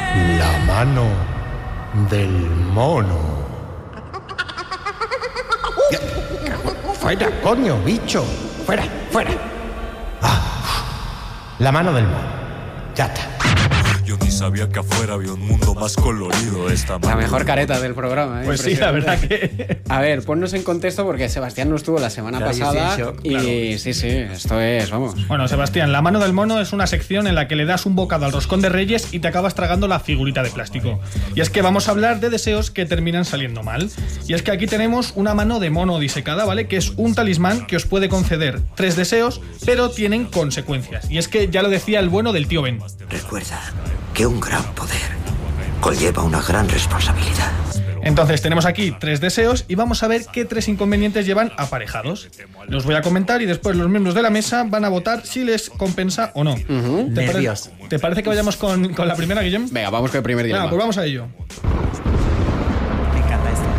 La mano del mono. Fuera, coño, bicho. Fuera, fuera. La mano del mono. Ya está. Yo ni sabía que afuera había un mundo más colorido. La mejor careta del programa, ¿eh? Pues sí, la verdad que... A ver, ponnos en contexto porque Sebastián no estuvo la semana pasada y sí, esto es, vamos. Bueno, Sebastián, La mano del mono es una sección en la que le das un bocado al roscón de Reyes y te acabas tragando la figurita de plástico. Y es que vamos a hablar de deseos que terminan saliendo mal. Y es que aquí tenemos una mano de mono disecada, ¿vale? Que es un talismán que os puede conceder 3 deseos, pero tienen consecuencias. Y es que ya lo decía el bueno del tío Ben. Recuerda que un gran poder conlleva una gran responsabilidad. Entonces tenemos aquí 3 deseos y vamos a ver qué 3 inconvenientes llevan aparejados. Los voy a comentar y después los miembros de la mesa van a votar si les compensa o no. ¿Te parece que vayamos con la primera, Guillem? Venga, vamos con el primer dilema. Pues vamos a ello. Me encanta esto.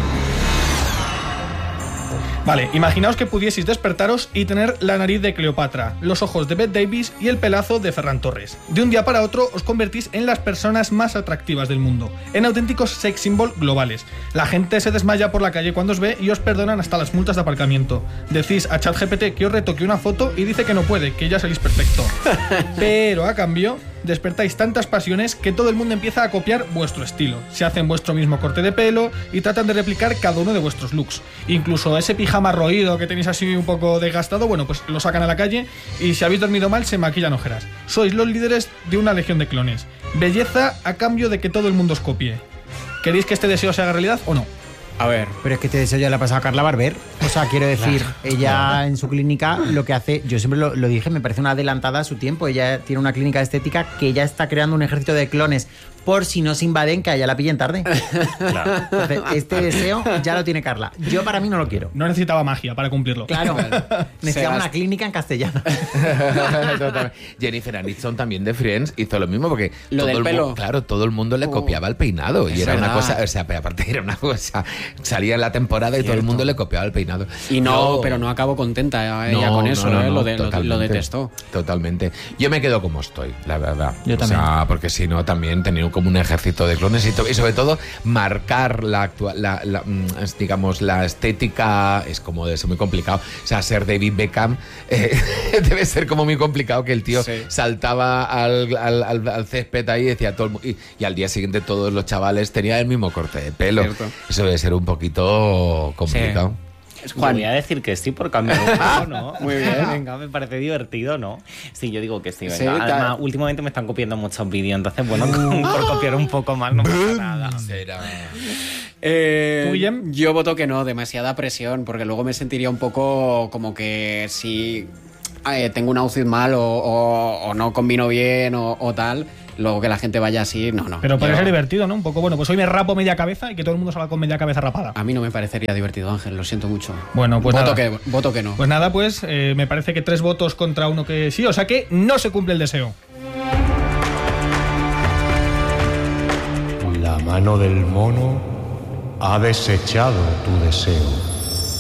Vale, imaginaos que pudieseis despertaros y tener la nariz de Cleopatra, los ojos de Bette Davis y el pelazo de Ferran Torres. De un día para otro os convertís en las personas más atractivas del mundo, en auténticos sex symbol globales. La gente se desmaya por la calle cuando os ve y os perdonan hasta las multas de aparcamiento. Decís a ChatGPT que os retoque una foto y dice que no puede, que ya salís perfecto. Pero a cambio, despertáis tantas pasiones que todo el mundo empieza a copiar vuestro estilo. Se hacen vuestro mismo corte de pelo y tratan de replicar cada uno de vuestros looks. Incluso ese pijama roído que tenéis así un poco desgastado, bueno, pues lo sacan a la calle y si habéis dormido mal se maquillan ojeras. Sois los líderes de una legión de clones. Belleza a cambio de que todo el mundo os copie. ¿Queréis que este deseo se haga realidad o no? A ver. Pero es que este deseo ya le ha pasado a Carla Barber. O sea, quiero decir, ella en su clínica lo que hace, yo siempre lo dije, me parece una adelantada a su tiempo. Ella tiene una clínica de estética que ya está creando un ejército de clones por si no se invaden, que allá la pillen tarde. Claro. Entonces, este deseo ya lo tiene Carla. Yo para mí no lo quiero. No necesitaba magia para cumplirlo. Claro. Necesitaba una clínica en castellano. Jennifer Aniston también de Friends hizo lo mismo porque lo del pelo. Claro, todo el mundo le copiaba el peinado y era una cosa, o sea, aparte era una cosa, salía en la temporada y todo el mundo le copiaba el peinado. Y no, pero no acabo contenta ella con eso, lo detestó. Totalmente. Yo me quedo como estoy, la verdad. Yo también. O sea, porque si no también tenía como un ejército de clones y sobre todo marcar digamos la estética es como debe ser muy complicado. O sea, ser David Beckham debe ser como muy complicado, que el tío saltaba al césped ahí y decía todo y al día siguiente todos los chavales tenían el mismo corte de pelo. Cierto. Eso debe ser un poquito complicado. Sí. Juan, voy a decir que sí por cambiar un poco, ¿no? Muy bien. Venga, me parece divertido, ¿no? Sí, yo digo que sí, venga. Sí, además, últimamente me están copiando muchos vídeos, entonces, bueno, por copiar un poco más no pasa nada. ¿Tú, Guillem? Yo voto que no, demasiada presión, porque luego me sentiría un poco como que si tengo un outfit mal o no combino bien o tal, luego que la gente vaya así, no. Pero puede ser divertido, ¿no? Un poco, bueno, pues hoy me rapo media cabeza y que todo el mundo salga con media cabeza rapada. A mí no me parecería divertido, Ángel, lo siento mucho. Bueno, pues voto que no. Pues nada, pues me parece que 3 votos contra 1 que sí, o sea que no se cumple el deseo. La mano del mono ha desechado tu deseo.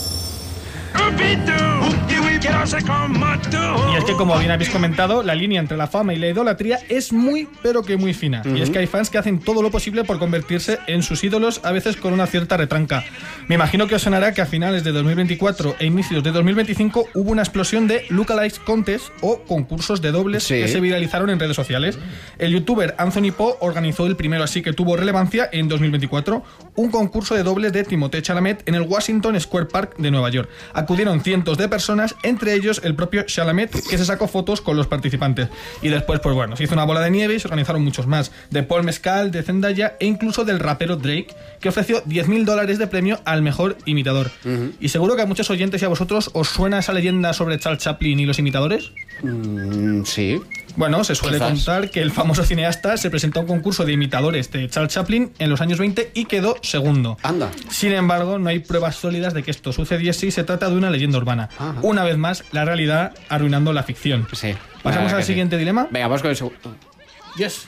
Y es que, como bien habéis comentado, la línea entre la fama y la idolatría es muy, pero que muy fina. Y es que hay fans que hacen todo lo posible por convertirse en sus ídolos, a veces con una cierta retranca. Me imagino que os sonará que a finales de 2024 e inicios de 2025 hubo una explosión de lookalike contests o concursos de dobles que se viralizaron en redes sociales. El youtuber Anthony Poe organizó el primero, así que tuvo relevancia en 2024, un concurso de dobles de Timothée Chalamet en el Washington Square Park de Nueva York. Acudieron cientos de personas, entre ellos el propio Chalamet, que se sacó fotos con los participantes. Y después, pues bueno, se hizo una bola de nieve y se organizaron muchos más, de Paul Mescal, de Zendaya e incluso del rapero Drake, que ofreció $10,000 de premio al mejor imitador. Y seguro que a muchos oyentes y a vosotros os suena esa leyenda sobre Charles Chaplin y los imitadores. Sí. Bueno, se suele contar que el famoso cineasta se presentó a un concurso de imitadores de Charles Chaplin en los años 20 y quedó segundo. Anda. Sin embargo, no hay pruebas sólidas de que esto sucediese y se trata de una leyenda urbana. Ajá. Una vez más, la realidad arruinando la ficción. Sí. ¿Pasamos al siguiente dilema? Venga, vamos con el segundo. Yes.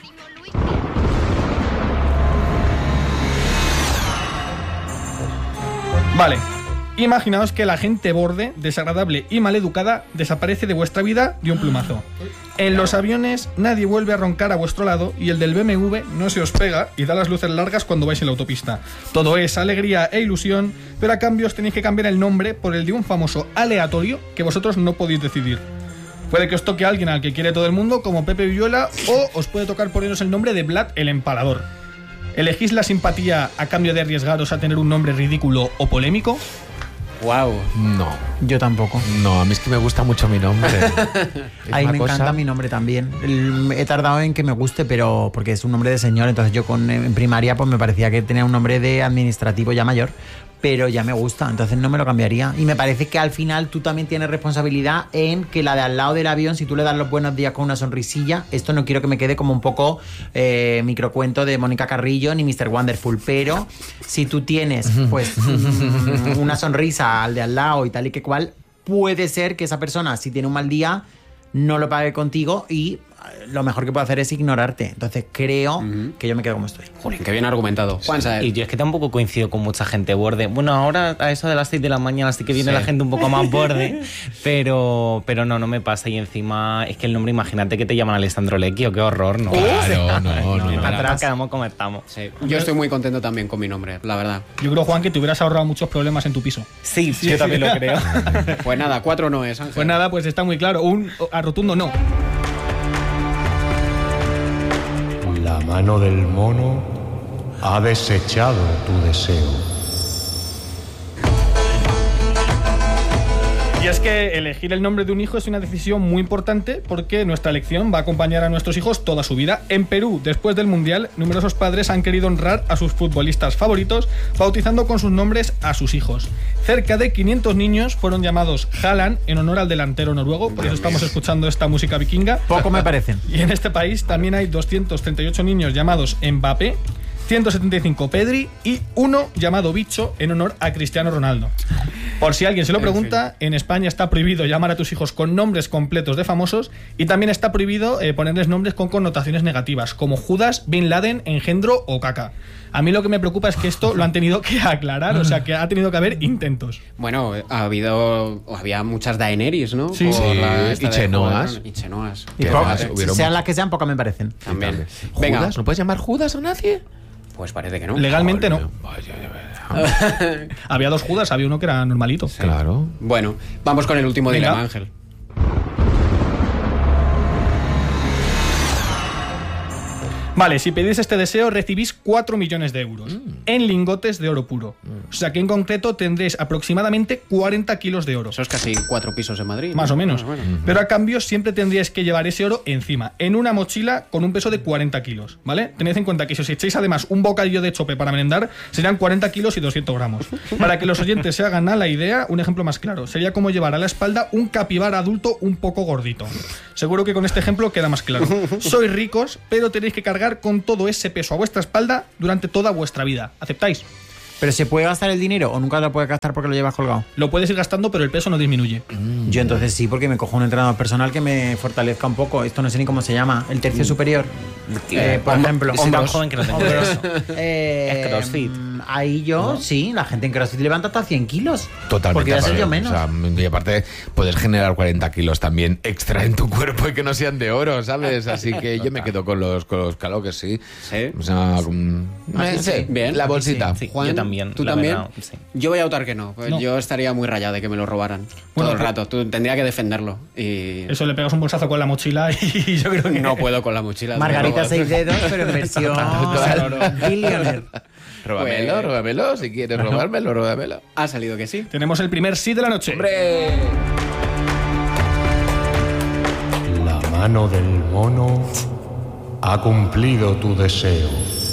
Vale. Imaginaos que la gente borde, desagradable y maleducada desaparece de vuestra vida de un plumazo. En los aviones nadie vuelve a roncar a vuestro lado y el del BMW no se os pega y da las luces largas cuando vais en la autopista. Todo es alegría e ilusión, pero a cambio os tenéis que cambiar el nombre por el de un famoso aleatorio que vosotros no podéis decidir. Puede que os toque a alguien al que quiere todo el mundo, como Pepe Villuela, o os puede tocar poneros el nombre de Vlad el Empalador. ¿Elegís la simpatía a cambio de arriesgaros a tener un nombre ridículo o polémico? Wow. No. Yo tampoco. No, a mí es que me gusta mucho mi nombre. A mí me encanta mi nombre también. He tardado en que me guste, pero porque es un nombre de señor, entonces yo en primaria pues me parecía que tenía un nombre de administrativo ya mayor, pero ya me gusta, entonces no me lo cambiaría. Y me parece que al final tú también tienes responsabilidad en que la de al lado del avión, si tú le das los buenos días con una sonrisilla, esto no quiero que me quede como un poco microcuento de Mónica Carrillo ni Mr. Wonderful, pero si tú tienes pues una sonrisa al de al lado y tal y que cual, puede ser que esa persona, si tiene un mal día, no lo pague contigo y lo mejor que puedo hacer es ignorarte. Entonces creo que yo me quedo como estoy. Jolín, qué bien argumentado. Juan Saez. Y yo es que tampoco coincido con mucha gente borde. Bueno, ahora a eso de las 6 de la mañana sí que viene la gente un poco más borde, pero no me pasa. Y encima es que el nombre, imagínate que te llaman Alessandro Lecchio, qué horror, ¿no? Claro, no. Atrás quedamos como estamos. Sí. Yo estoy muy contento también con mi nombre, la verdad. Yo creo, Juan, que te hubieras ahorrado muchos problemas en tu piso. Sí, yo también lo creo. Pues nada, 4 no es, Ángel. Pues nada, pues está muy claro. Un rotundo no. La mano del mono ha desechado tu deseo. Y es que elegir el nombre de un hijo es una decisión muy importante porque nuestra elección va a acompañar a nuestros hijos toda su vida. En Perú, después del Mundial, numerosos padres han querido honrar a sus futbolistas favoritos bautizando con sus nombres a sus hijos. Cerca de 500 niños fueron llamados Haaland en honor al delantero noruego, por eso estamos escuchando esta música vikinga. Poco me parecen. Y en este país también hay 238 niños llamados Mbappé, 175 Pedri y uno llamado Bicho en honor a Cristiano Ronaldo. Por si alguien se lo pregunta, en España está prohibido llamar a tus hijos con nombres completos de famosos y también está prohibido ponerles nombres con connotaciones negativas, como Judas, Bin Laden, Engendro o Caca. A mí lo que me preocupa es que esto lo han tenido que aclarar, o sea, que ha tenido que haber intentos. Bueno, había muchas Daenerys, ¿no? Sí, y Chenoas. Y Chenoas. Y sean las que sean, pocas me parecen. También. Venga, Venga, ¿no puedes llamar Judas a nadie? pues parece que no. Legalmente no. Vaya. Había 2 Judas, había uno que era normalito. Sí. Claro. Bueno, vamos con el último Venga. dilema, Ángel. Vale, si pedís este deseo recibís 4 millones de euros en lingotes de oro puro. O sea que en concreto tendréis aproximadamente 40 kilos de oro. Eso es casi 4 pisos en Madrid, ¿no? Más o menos. Pero a cambio siempre tendríais que llevar ese oro encima, en una mochila con un peso de 40 kilos, ¿vale? Tened en cuenta que si os echáis además un bocadillo de chope para merendar, serían 40 kilos y 200 gramos. Para que los oyentes se hagan a la idea, un ejemplo más claro, sería como llevar a la espalda un capibara adulto un poco gordito. Seguro que con este ejemplo queda más claro. Sois ricos, pero tenéis que cargar con todo ese peso a vuestra espalda durante toda vuestra vida. ¿Aceptáis? ¿Pero se puede gastar el dinero o nunca lo puedes gastar porque lo llevas colgado? Lo puedes ir gastando, pero el peso no disminuye. Yo entonces sí, porque me cojo un entrenador personal que me fortalezca un poco. Esto no sé ni cómo se llama. El tercio superior. Por ejemplo. Soy tan joven que no tengo eso. Es CrossFit. Ahí yo, sí, la gente en CrossFit levanta hasta 100 kilos. Totalmente. Porque voy a ser yo menos. O sea, y aparte, puedes generar 40 kilos también extra en tu cuerpo y que no sean de oro, ¿sabes? Así que yo me quedo con los calo que sí. Sí. O sea, Sí, bien. La bolsita. Sí, Juan, yo también. ¿Tú la también? verdad, sí. Yo voy a votar que no. Pues No. Yo estaría muy rayado de que me lo robaran Bueno, todo el rato. Tú tendría que defenderlo. Y Eso le pegas un bolsazo con la mochila y yo creo que no puedo con la mochila. Margarita Me 6 dedos, pero en versión billionaire. Róbamelo, Pues- róbamelo. Si quieres robármelo, róbamelo. Ha salido que sí. tenemos el primer sí de la noche. ¡Hombre! La mano del mono ha cumplido tu deseo.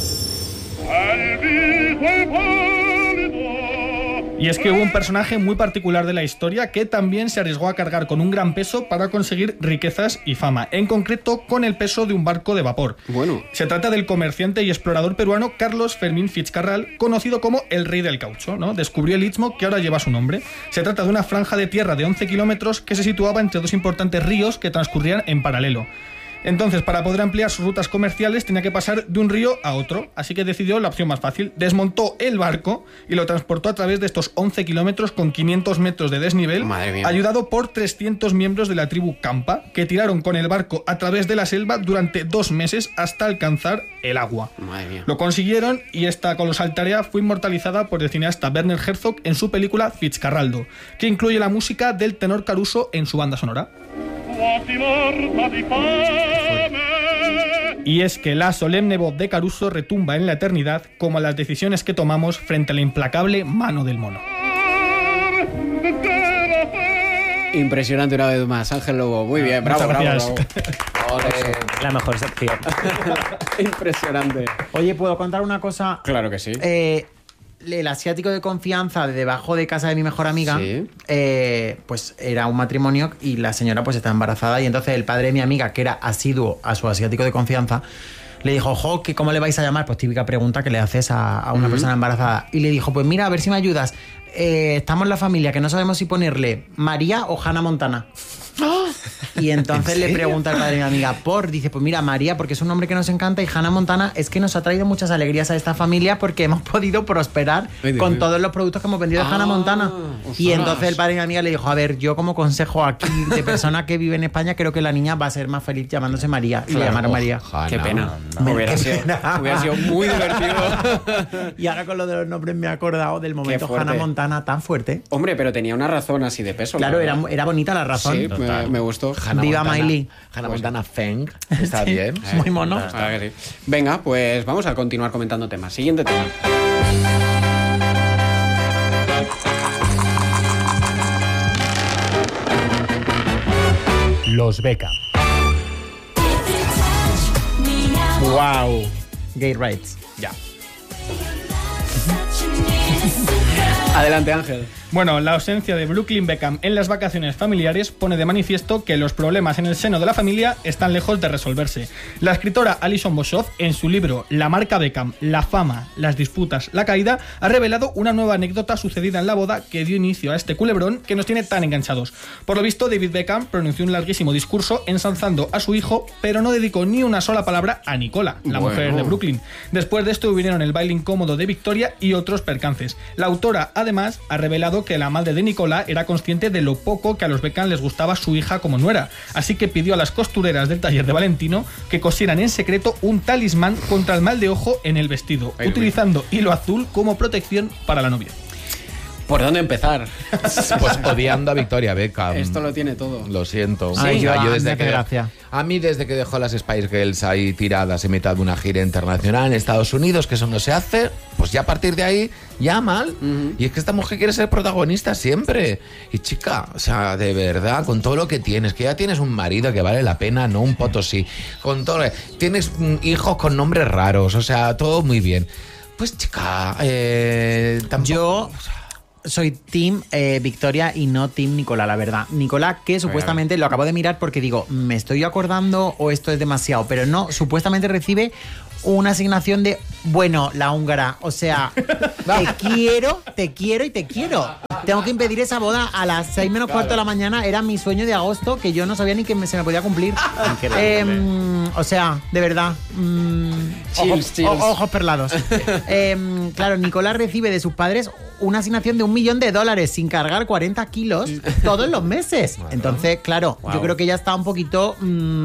Y es que hubo un personaje muy particular de la historia que también se arriesgó a cargar con un gran peso para conseguir riquezas y fama, en concreto con el peso de un barco de vapor. Bueno. Se trata del comerciante y explorador peruano Carlos Fermín Fitzcarral, conocido como el Rey del Caucho, ¿no? Descubrió el istmo que ahora lleva su nombre. Se trata de una franja de tierra de 11 kilómetros que se situaba entre 2 importantes ríos que transcurrían en paralelo. Entonces, para poder ampliar sus rutas comerciales, tenía que pasar de un río a otro, así que decidió la opción más fácil. Desmontó el barco y lo transportó a través de estos 11 kilómetros con 500 metros de desnivel, ayudado por 300 miembros de la tribu Campa, que tiraron con el barco a través de la selva durante 2 meses hasta alcanzar el agua. Lo consiguieron y esta colosal tarea fue inmortalizada por el cineasta Werner Herzog en su película Fitzcarraldo, que incluye la música del tenor Caruso en su banda sonora. Y es que la solemne voz de Caruso retumba en la eternidad como las decisiones que tomamos frente a la implacable mano del mono. Impresionante una vez más, Ángel Lobo. Muy bien, bravo, bravo. La mejor sección. Impresionante. Oye, ¿puedo contar una cosa? Claro que sí. El asiático de confianza de debajo de casa de mi mejor amiga, sí. Pues era un matrimonio y la señora pues estaba embarazada y entonces el padre de mi amiga, que era asiduo a su asiático de confianza, le dijo, ojo, ¿cómo le vais a llamar? Pues típica pregunta que le haces a una persona embarazada. Y le dijo, pues mira, a ver si me ayudas. Estamos en la familia que no sabemos si ponerle María o Hannah Montana. Y entonces le pregunta al padre de mi amiga, dice, pues mira, María, porque es un nombre que nos encanta, y Hannah Montana es que nos ha traído muchas alegrías a esta familia porque hemos podido prosperar con todos los productos que hemos vendido de Hannah Montana. Y entonces el padre de mi amiga le dijo, a ver, yo como consejo aquí de persona que vive en España, creo que la niña va a ser más feliz llamándose María. Y le llamaron María. Qué pena. Hubiera sido muy divertido. Y ahora con lo de los nombres me he acordado del momento Hannah Montana tan fuerte. Hombre, pero tenía una razón así de peso. Claro, era bonita la razón. Sí, me gustó. Viva Miley. Hannah Montana Feng. Está bien. Muy mono. Sí. Venga, pues vamos a continuar comentando temas. Siguiente tema. Los Beckham. Wow. Gay rights. Ya. Adelante, Ángel. Bueno, la ausencia de Brooklyn Beckham en las vacaciones familiares pone de manifiesto que los problemas en el seno de la familia están lejos de resolverse. La escritora Alison Boshoff, en su libro La marca Beckham, la fama, las disputas, la caída, ha revelado una nueva anécdota sucedida en la boda que dio inicio a este culebrón que nos tiene tan enganchados. Por lo visto, David Beckham pronunció un larguísimo discurso ensalzando a su hijo, pero no dedicó ni una sola palabra a Nicola, la mujer de Brooklyn. Después de esto vinieron el baile incómodo de Victoria y otros percances. La autora, además, ha revelado que la madre de Nicola era consciente de lo poco que a los Beckham les gustaba su hija como nuera, así que pidió a las costureras del taller de Valentino que cosieran en secreto un talismán contra el mal de ojo en el vestido, utilizando hilo azul como protección para la novia. ¿Por dónde empezar? Pues odiando a Victoria Beckham. Esto lo tiene todo. Lo siento. Sí, yo desde que a mí desde que dejó las Spice Girls ahí tiradas en mitad de una gira internacional en Estados Unidos, que eso no se hace, pues ya a partir de ahí, ya mal. Y es que esta mujer quiere ser protagonista siempre. Y chica, o sea, de verdad, con todo lo que tienes, que ya tienes un marido que vale la pena, no un potosí. Con todo, tienes hijos con nombres raros, o sea, todo muy bien. Pues chica, tampoco... Yo soy team Victoria y no team Nicola, la verdad. Nicola, que supuestamente, lo acabo de mirar porque digo, ¿me estoy acordando o esto es demasiado? Pero no, supuestamente recibe una asignación de, bueno, la húngara, o sea, te quiero y te quiero. Tengo que impedir esa boda a las 6 menos cuarto de la mañana. Era mi sueño de agosto, que yo no sabía ni que se me podía cumplir. O sea, de verdad. Ojos perlados. Claro, Nicolás recibe de sus padres una asignación de $1 millón sin cargar 40 kilos todos los meses. Entonces, claro, yo creo que ya está un poquito...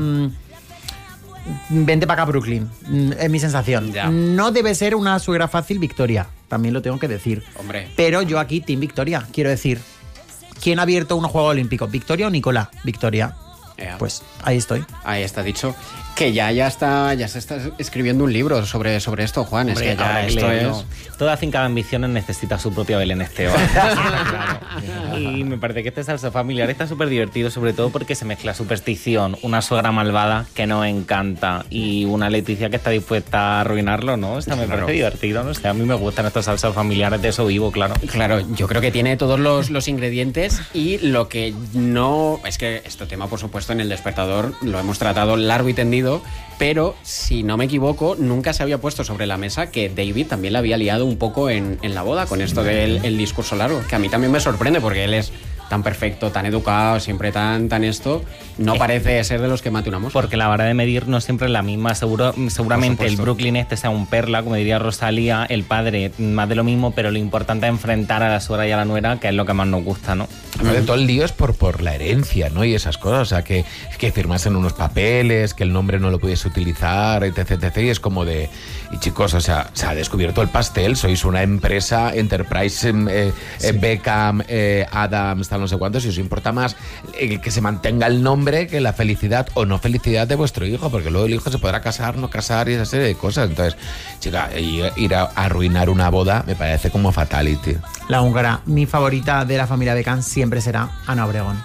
vente para acá, Brooklyn. Es mi sensación. Ya. No debe ser una suegra fácil, Victoria. También lo tengo que decir. Hombre. Pero yo aquí, team Victoria, quiero decir. ¿Quién ha abierto unos Juegos Olímpicos? ¿Victoria o Nicola? Victoria. Pues ahí estoy. Ahí está dicho. Que ya se está escribiendo un libro sobre esto, Juan. Hombre, es que ya esto es... Toda finca de ambiciones necesita su propia Belén Esteban. Claro. Y me parece que este salsa familiar está súper divertido, sobre todo porque se mezcla superstición, una suegra malvada que nos encanta y una Leticia que está dispuesta a arruinarlo, ¿no? O sea, me parece divertido, ¿no? O sea, a mí me gustan estos salsas familiares, de eso vivo, claro. Claro, yo creo que tiene todos los ingredientes y lo que no... Es que este tema, por supuesto, en El Despertador lo hemos tratado largo y tendido, pero si no me equivoco nunca se había puesto sobre la mesa que David también la había liado un poco en la boda con esto del discurso largo, que a mí también me sorprende porque él es tan perfecto, tan educado, siempre tan esto, no parece ser de los que matamos. Porque la vara de medir no siempre es la misma. Seguramente el Brooklyn sea un perla, como diría Rosalía, el padre más de lo mismo, pero lo importante es enfrentar a la suegra y a la nuera, que es lo que más nos gusta, ¿no? De todo el lío es por la herencia, ¿no? Y esas cosas, o sea, que firmasen unos papeles, que el nombre no lo pudiese utilizar, etc. Y es como de... Y chicos, o sea, se ha descubierto el pastel, sois una empresa, Enterprise, Beckham, Adams, tal no sé cuántos, y os importa más que se mantenga el nombre que la felicidad o no felicidad de vuestro hijo, porque luego el hijo se podrá casar, no casar y esa serie de cosas. Entonces, chica, ir a arruinar una boda me parece como fatality. La húngara, mi favorita de la familia Beckham siempre será Ana Obregón.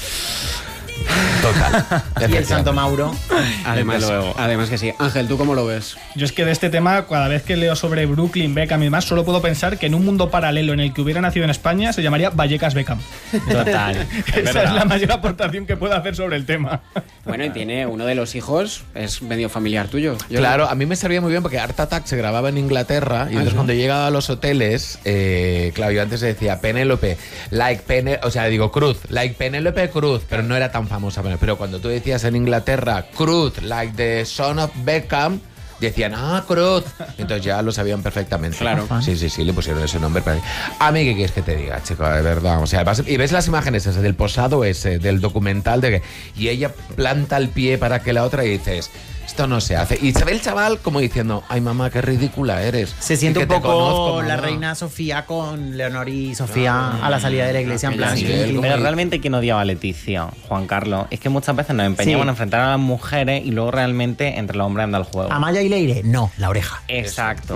Total. Y el Santo Mauro. Además que sí. Ángel, ¿tú cómo lo ves? Yo es que de este tema, cada vez que leo sobre Brooklyn, Beckham y demás, solo puedo pensar que en un mundo paralelo en el que hubiera nacido en España se llamaría Vallecas Beckham. Total. Esa es la mayor aportación que puedo hacer sobre el tema. Bueno, y tiene uno de los hijos, es medio familiar tuyo. Claro, a mí me servía muy bien porque Art Attack se grababa en Inglaterra y entonces cuando llegaba a los hoteles, claro, yo antes decía Penélope, Cruz, like Penélope Cruz, pero no era tan famosa. Pero cuando tú decías en Inglaterra Cruz, like the son of Beckham, decían, Cruz. Entonces ya lo sabían perfectamente. Claro. Sí, le pusieron ese nombre. A mí, ¿qué quieres que te diga, chico? De verdad. O sea, y ves las imágenes esas del posado ese, del documental, y ella planta el pie para que la otra y dices... Esto no se hace. Y se ve el chaval como diciendo, ay mamá, qué ridícula eres. Se siente un poco la reina Sofía con Leonor y Sofía a la salida de la iglesia en plan. Pero realmente quien odiaba a Leticia, Juan Carlos, es que muchas veces nos empeñamos en enfrentar a las mujeres y luego realmente entre los hombres anda el juego. Amaya y Leire, no, la oreja. Exacto.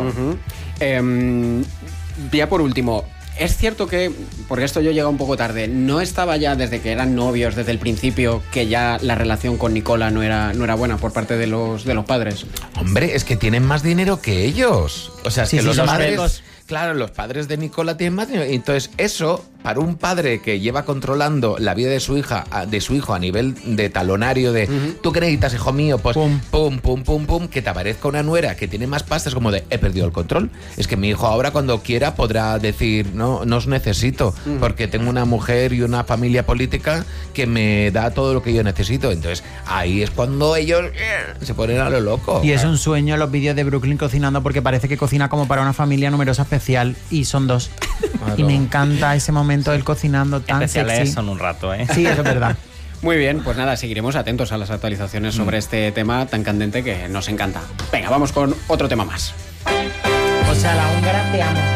Ya por último, es cierto que, porque esto yo llegué un poco tarde, no estaba ya desde que eran novios, desde el principio, que ya la relación con Nicola no era buena por parte de los padres. Hombre, es que tienen más dinero que ellos. O sea, es que los padres... Claro, los padres de Nicola tienen más dinero. Entonces, eso, para un padre que lleva controlando la vida de su hijo a nivel de talonario de ¿tú qué necesitas, hijo mío? Pues pum, que te aparezca una nuera que tiene más pasta, es como de he perdido el control. Es que mi hijo ahora cuando quiera podrá decir no os necesito, porque tengo una mujer y una familia política que me da todo lo que yo necesito. Entonces, ahí es cuando ellos se ponen a lo loco. Y es un sueño los vídeos de Brooklyn cocinando, porque parece que cocina como para una familia numerosa especial, y son dos. Claro. Y me encanta ese momento del cocinando tan especiales sexy. Son un rato, ¿eh? Sí, eso es verdad. Muy bien, pues nada, seguiremos atentos a las actualizaciones sobre este tema tan candente que nos encanta. Venga, vamos con otro tema más. O sea, la húngara te amo.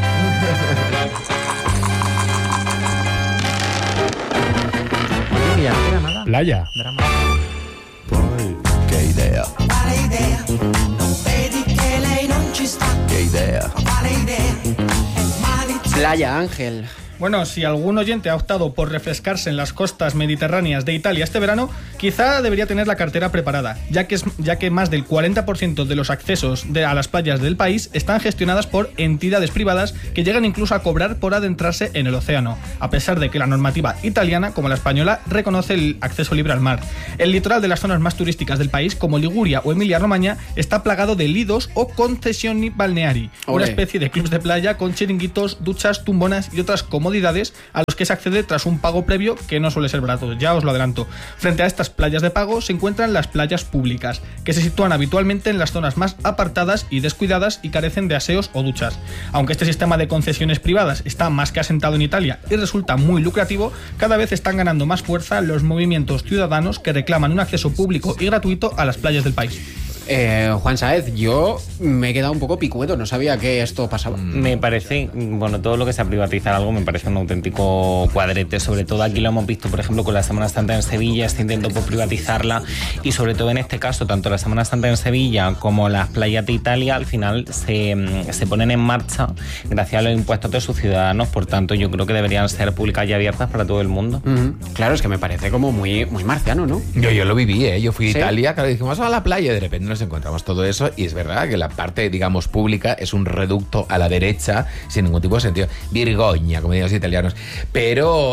Oye, que ya no queda nada. Playa. Drama. Che idea. Quale idea? Non vedi che lei non ci sta? Che idea. Quale idea? È maliziosa. Playa, Ángel. Bueno, si algún oyente ha optado por refrescarse en las costas mediterráneas de Italia este verano, quizá debería tener la cartera preparada, ya que más del 40% de los accesos a las playas del país están gestionadas por entidades privadas que llegan incluso a cobrar por adentrarse en el océano, a pesar de que la normativa italiana, como la española, reconoce el acceso libre al mar. El litoral de las zonas más turísticas del país, como Liguria o Emilia-Romagna, está plagado de lidos o concessioni balneari, una especie de clubs de playa con chiringuitos, duchas, tumbonas y otras comodidades a los que se accede tras un pago previo que no suele ser barato, ya os lo adelanto. Frente a estas playas de pago se encuentran las playas públicas, que se sitúan habitualmente en las zonas más apartadas y descuidadas y carecen de aseos o duchas. Aunque este sistema de concesiones privadas está más que asentado en Italia y resulta muy lucrativo, cada vez están ganando más fuerza los movimientos ciudadanos que reclaman un acceso público y gratuito a las playas del país. Juan Sáez, yo me he quedado un poco picueto, no sabía que esto pasaba. Me parece, bueno, todo lo que sea privatizar algo me parece un auténtico cuadrete, sobre todo aquí lo hemos visto, por ejemplo, con la Semana Santa en Sevilla, este intento por privatizarla, y sobre todo en este caso, tanto la Semana Santa en Sevilla como las playas de Italia, al final se ponen en marcha gracias a los impuestos de sus ciudadanos, por tanto yo creo que deberían ser públicas y abiertas para todo el mundo. Claro, es que me parece como muy marciano, ¿no? Yo lo viví, yo fui a Italia, claro, dijimos, vamos a la playa, y de repente nos encontramos todo eso y es verdad que la parte, digamos, pública es un reducto a la derecha sin ningún tipo de sentido. Virgoña, como dirían los italianos. Pero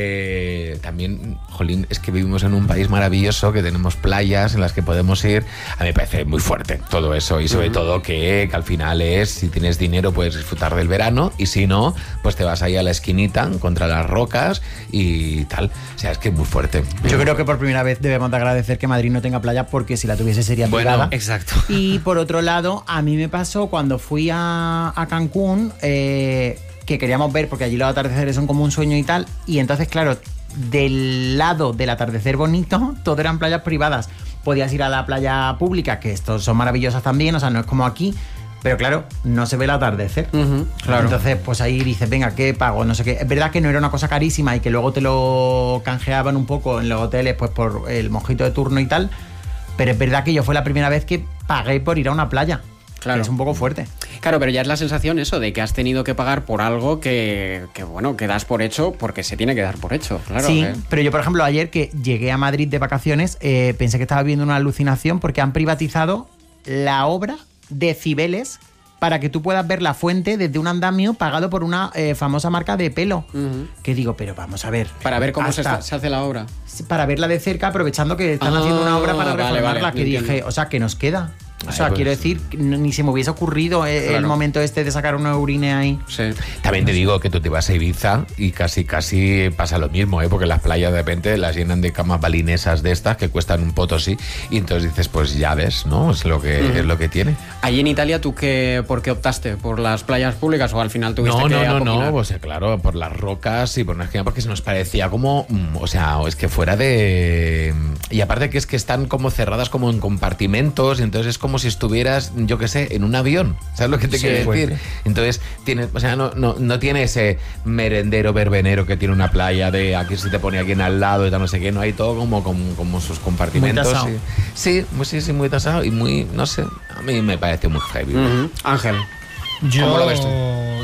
también, jolín, es que vivimos en un país maravilloso, que tenemos playas en las que podemos ir. A mí me parece muy fuerte todo eso y sobre todo que al final es, si tienes dinero puedes disfrutar del verano y si no, pues te vas ahí a la esquinita contra las rocas y tal. O sea, es que es muy fuerte. Yo creo que por primera vez debemos de agradecer que Madrid no tenga playa, porque si la tuviese sería privada. Exacto. Y por otro lado, a mí me pasó cuando fui a Cancún, que queríamos ver, porque allí los atardeceres son como un sueño y tal, y entonces, claro, del lado del atardecer bonito, todo eran playas privadas. Podías ir a la playa pública, que estos son maravillosas también, o sea, no es como aquí, pero claro, no se ve el atardecer. Claro. Entonces, pues ahí dices, venga, ¿qué pago? No sé qué. Es verdad que no era una cosa carísima y que luego te lo canjeaban un poco en los hoteles, pues por el mojito de turno y tal, pero es verdad que yo fue la primera vez que pagué por ir a una playa. Claro. Es un poco fuerte. Claro, pero ya es la sensación eso de que has tenido que pagar por algo que bueno, que das por hecho porque se tiene que dar por hecho. Claro, sí, pero yo, por ejemplo, ayer que llegué a Madrid de vacaciones, pensé que estaba viendo una alucinación porque han privatizado la obra de Cibeles para que tú puedas ver la fuente desde un andamio pagado por una famosa marca de pelo. Que digo, pero vamos a ver. Para ver cómo se hace la obra. Para verla de cerca, aprovechando que están haciendo una obra para reformarla, vale, que dije, o sea, que nos queda. O sea, pues, quiero decir, ni se me hubiese ocurrido el momento este de sacar una urine ahí. Sí. También te digo que tú te vas a Ibiza y casi pasa lo mismo, porque las playas de repente las llenan de camas balinesas de estas que cuestan un potosí y entonces dices, pues ya ves, ¿no? Es lo que tiene. Allí en Italia, ¿tú por qué optaste? ¿Por las playas públicas o al final tuviste que acopinar? No, o sea, claro, por las rocas y por una esquina, porque se nos parecía como, o sea, es que fuera de... Y aparte que es que están como cerradas como en compartimentos, y entonces es como si estuvieras, yo qué sé, en un avión. ¿Sabes lo que te quiero decir? Entonces, o sea, no tiene ese merendero verbenero que tiene una playa de aquí se te pone alguien al lado y tal, no sé qué. No hay todo como sus compartimentos. Muy tasado. Sí, muy tasado y muy, no sé, a mí me parece muy heavy. Ángel, ¿cómo lo ves tú?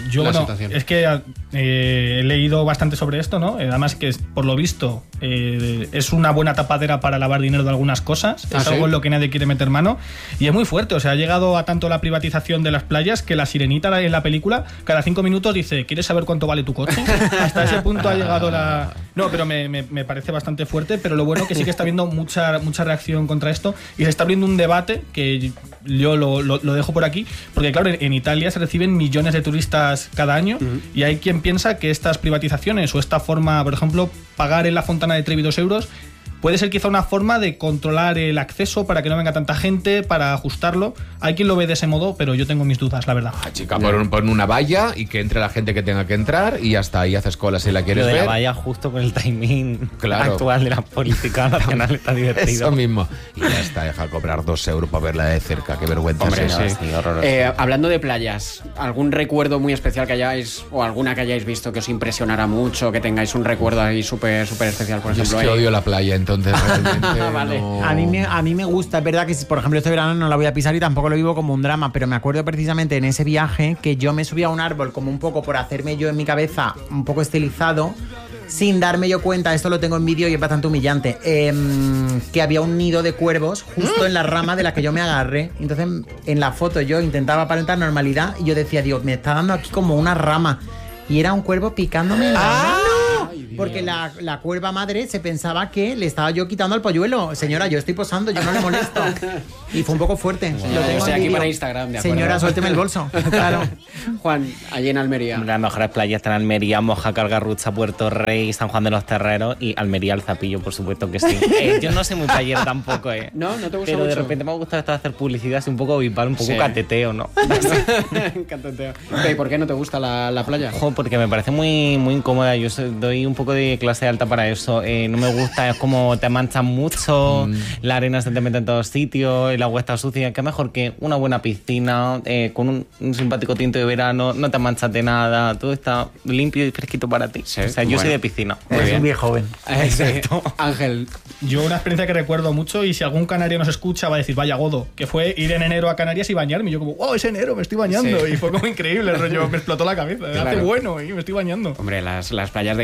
Es que he leído bastante sobre esto, ¿no? Además que por lo visto es una buena tapadera para lavar dinero de algunas cosas. Es algo en lo que nadie quiere meter mano y es muy fuerte. O sea, ha llegado a tanto la privatización de las playas que la sirenita en la película cada 5 minutos dice, ¿quieres saber cuánto vale tu coche? Hasta ese punto ha llegado la... No, pero me parece bastante fuerte, pero lo bueno que sí que está habiendo mucha reacción contra esto y se está abriendo un debate que yo lo dejo por aquí, porque claro, en Italia se reciben millones de turistas cada año y hay quien piensa que estas privatizaciones o esta forma, por ejemplo, pagar en la Fontana de Trevi 2 euros puede ser quizá una forma de controlar el acceso para que no venga tanta gente, para ajustarlo. Hay quien lo ve de ese modo, pero yo tengo mis dudas, la verdad. Chica, pon una valla y que entre la gente que tenga que entrar y hasta ahí haces cola si la quieres ver. La valla justo con el timing actual de la política nacional está divertido. Eso mismo. Y ya está, deja cobrar 2 euros para verla de cerca. Qué vergüenza. Hombre, es eso. sí, horroroso. Hablando de playas, ¿algún recuerdo muy especial que hayáis, o alguna que hayáis visto que os impresionara mucho, que tengáis un recuerdo ahí súper especial, por ejemplo? Yo es que odio la playa, entonces realmente Vale. no... A mí me gusta, es verdad que, por ejemplo, este verano no la voy a pisar y tampoco lo vivo como un drama, pero me acuerdo precisamente en ese viaje que yo me subí a un árbol como un poco por hacerme yo en mi cabeza un poco estilizado, sin darme yo cuenta, esto lo tengo en vídeo y es bastante humillante, que había un nido de cuervos justo en la rama de la que yo me agarré. Entonces en la foto yo intentaba aparentar normalidad y yo decía, Dios, me está dando aquí como una rama, y era un cuervo picándome en la mano. Porque la cuerva madre se pensaba que le estaba yo quitando al polluelo. Señora, yo estoy posando, yo no le molesto. Y fue un poco fuerte. Wow. Lo tengo estoy aquí para Instagram, de acuerdo. Señora, suélteme el bolso. Claro. Juan, allí en Almería. Las mejores playas están en Almería, Mojácar, Garrucha, Puerto Rey, San Juan de los Terreros y Almería, El Zapillo, por supuesto que sí. Yo no soy muy playero tampoco, No te gusta pero mucho. De repente me ha gustado esto de hacer publicidad así un poco vipal, un poco cateteo, ¿no? Cateteo. ¿Y por qué no te gusta la playa? Porque me parece muy incómoda. Yo doy un poco de clase alta para eso. No me gusta, es como te manchan mucho, la arena se te mete en todos sitios, el agua está sucia. Qué mejor que una buena piscina, con un simpático tinto de verano, no te manchas de nada, todo está limpio y fresquito para ti. Sí, o sea, yo soy de piscina. Es un viejo joven. Exacto. Ángel. Yo una experiencia que recuerdo mucho, y si algún canario nos escucha va a decir, vaya godo, que fue ir en enero a Canarias y bañarme. Y yo como, wow, es enero, me estoy bañando. Sí. Y fue como increíble el rollo, me explotó la cabeza. Claro. Hace bueno y me estoy bañando. Hombre, las playas de Canarias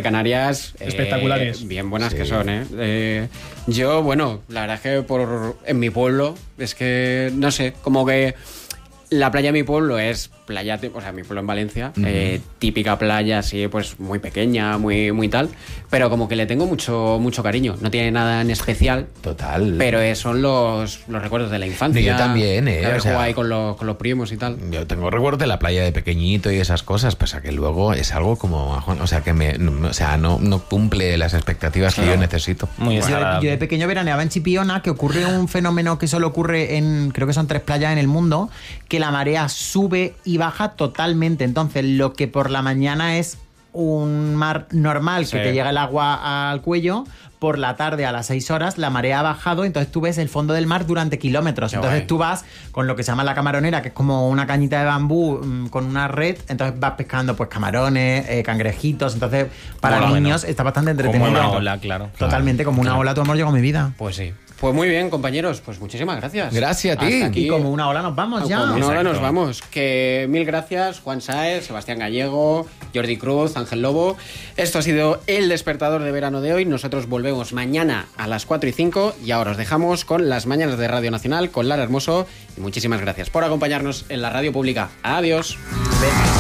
playas espectaculares. Bien buenas que son, ¿eh? Yo, bueno, la verdad es que en mi pueblo, es que, no sé, como que la playa de mi pueblo es playa, o sea, mi pueblo en Valencia, típica playa así, pues muy pequeña, muy tal, pero como que le tengo mucho cariño. No tiene nada en especial. Total. Pero son los recuerdos de la infancia. Yo también, haber jugado ahí con los primos y tal. Yo tengo recuerdos de la playa de pequeñito y esas cosas, pues a que luego es algo como, o sea, que no cumple las expectativas que yo necesito. Muy yo de pequeño veraneaba en Chipiona, que ocurre un fenómeno que solo ocurre en, creo que son 3 playas en el mundo, que la marea sube y baja totalmente. Entonces, lo que por la mañana es un mar normal, que te llega el agua al cuello, por la tarde a las 6 horas la marea ha bajado, entonces tú ves el fondo del mar durante kilómetros. Entonces tú vas con lo que se llama la camaronera, que es como una cañita de bambú con una red, entonces vas pescando pues camarones, cangrejitos. Entonces para niños está bastante entretenido. Como una ola, claro. Totalmente, como una ola. Tu amor llegó a mi vida. Pues sí. Pues muy bien, compañeros, pues muchísimas gracias. Gracias a ti. Hasta aquí. Y como una ola nos vamos ya. Como una ola nos vamos. Que mil gracias, Juan Sáez, Sebastián Gallego, Jordi Cruz, Ángel Lobo. Esto ha sido el despertador de verano de hoy. Nosotros volvemos mañana a las 4:05 y ahora os dejamos con las mañanas de Radio Nacional con Lara Hermoso. Y muchísimas gracias por acompañarnos en la radio pública. Adiós.